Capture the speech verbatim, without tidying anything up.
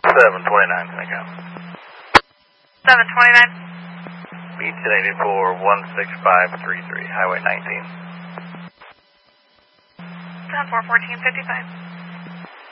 seven twenty-nine, thank you. seven twenty-nine. Beach eighty-four, one six five three three, Highway nineteen. ten four fourteen fifty-five.